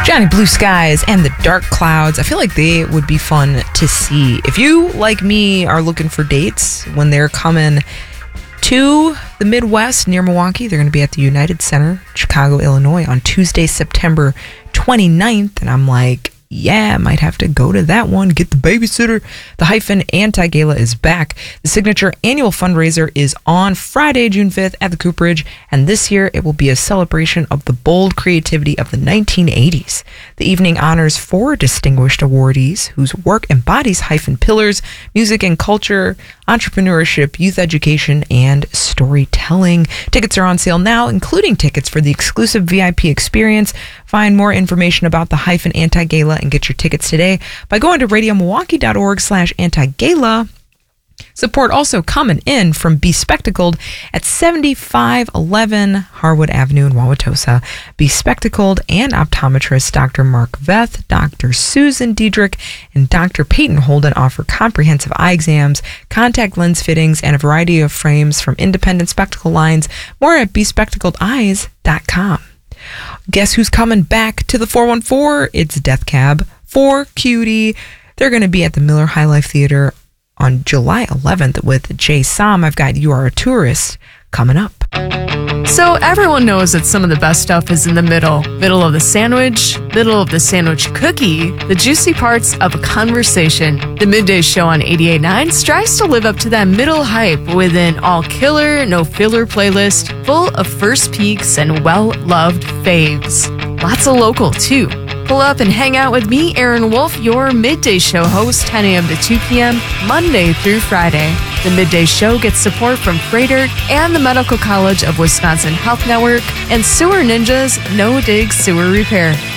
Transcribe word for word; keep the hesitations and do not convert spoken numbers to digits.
Johnny Blue Skies and the Dark Clouds. I feel like they would be fun to see. If you, like me, are looking for dates when they're coming to the Midwest near Milwaukee, they're going to be at the United Center, Chicago, Illinois on Tuesday, September twenty-ninth. And I'm like, yeah, might have to go to that one. Get the babysitter. The Hyphen Anti-Gala is back. The signature annual fundraiser is on Friday, June fifth at the Cooperage. And this year, it will be a celebration of the bold creativity of the nineteen eighties. The evening honors four distinguished awardees whose work embodies Hyphen pillars: music and culture, entrepreneurship, youth education, and storytelling. Tickets are on sale now, including tickets for the exclusive V I P experience. Find more information about the Hyphen Anti-Gala and get your tickets today by going to radiomilwaukee.org slash anti-gala. Support also coming in from Be Spectacled at seventy-five eleven Harwood Avenue in Wauwatosa. Be Spectacled and optometrist Doctor Mark Veth, Doctor Susan Diedrich, and Doctor Peyton Holden offer comprehensive eye exams, contact lens fittings, and a variety of frames from independent spectacle lines. More at be spectacled eyes dot com. Guess who's coming back to the four one four? It's Death Cab for Cutie. They're going to be at the Miller High Life Theater on July eleventh with Jay Som. I've got You Are a Tourist coming up. So everyone knows that some of the best stuff is in the middle. Middle of the sandwich, middle of the sandwich cookie, the juicy parts of a conversation. The Midday Show on eighty-eight point nine strives to live up to that middle hype with an all-killer, no-filler playlist full of first peeks and well-loved faves. Lots of local, too. Pull up and hang out with me, Aaron Wolf, your Midday Show host, ten a.m. to two p.m., Monday through Friday. The Midday Show gets support from Freighter and the Medical College of Wisconsin Health Network and Sewer Ninjas No Dig Sewer Repair.